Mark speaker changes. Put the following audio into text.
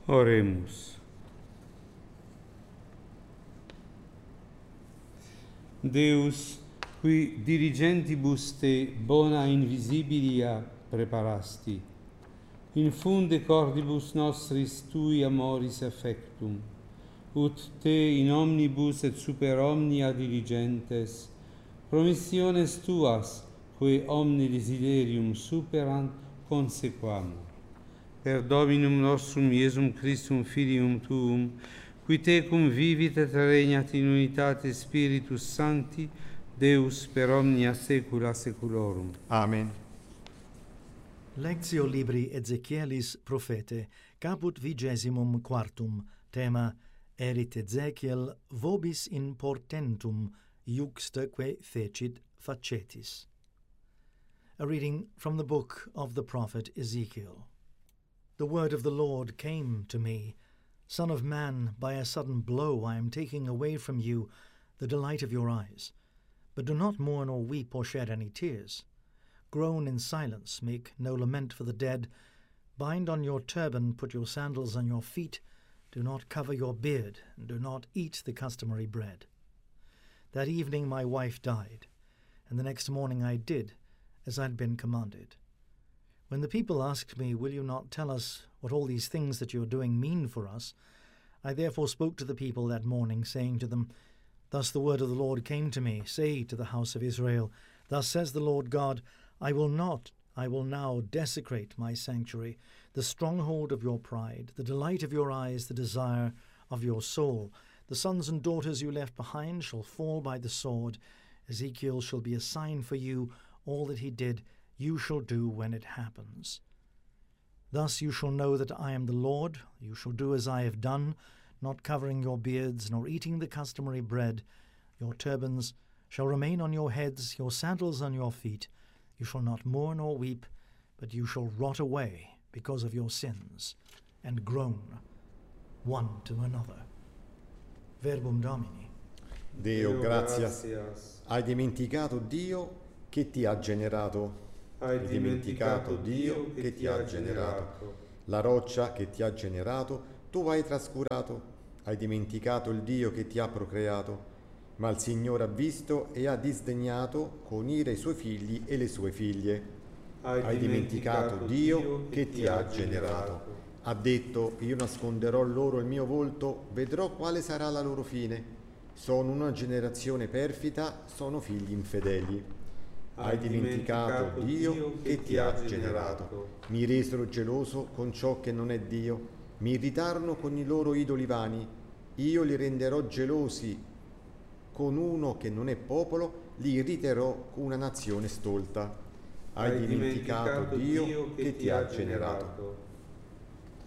Speaker 1: Oremus. Deus, qui dirigentibus te bona invisibilia preparasti, infunde cordibus nostris tui amoris affectum, ut te in omnibus et super omnia diligentes, promissiones tuas, quae omni desiderium superant, consequamur. Per Dominum nostrum Iesum Christum Filium Tuum, qui tecum vivit et regnat in unitate Spiritus Sancti, Deus per omnia saecula saeculorum.
Speaker 2: Amen.
Speaker 3: Lectio libri Ezechielis prophete, caput 24, tema erit Ezechiel vobis in portentum iuxtaque fecit facetis. A reading from the book of the prophet Ezekiel. The word of the Lord came to me, Son of man, by a sudden blow I am taking away from you the delight of your eyes. But do not mourn or weep or shed any tears. Groan in silence, make no lament for the dead. Bind on your turban, put your sandals on your feet. Do not cover your beard, and do not eat the customary bread. That evening my wife died, and the next morning I did as I had been commanded. When the people asked me, Will you not tell us what all these things that you are doing mean for us? I therefore spoke to the people that morning, saying to them, Thus the word of the Lord came to me, Say to the house of Israel, Thus says the Lord God, I will now desecrate my sanctuary, the stronghold of your pride, the delight of your eyes, the desire of your soul. The sons and daughters you left behind shall fall by the sword. Ezekiel shall be a sign for you. All that he did, you shall do when it happens. Thus you shall know that I am the Lord. You shall do as I have done, not covering your beards, nor eating the customary bread. Your turbans shall remain on your heads, your sandals on your feet. You shall not mourn or weep, but you shall rot away because of your sins, and groan one to another. Verbum Domini.
Speaker 2: Deo gratias. Hai dimenticato Dio che ti ha generato. Hai dimenticato Dio che ti ha generato. La roccia che ti ha generato, tu hai trascurato. Hai dimenticato il Dio che ti ha procreato. Ma il Signore ha visto e ha disdegnato con ira i suoi figli e le sue figlie. Hai dimenticato Dio che ti ha generato. Ha detto, io nasconderò loro il mio volto, vedrò quale sarà la loro fine. Sono una generazione perfida, sono figli infedeli. Hai dimenticato Dio che ti ha generato. Mi resero geloso con ciò che non è Dio. Mi irritarono con i loro idoli vani. Io li renderò gelosi con uno che non è popolo, li irriterò con una nazione stolta. Hai dimenticato Dio che ti ha generato.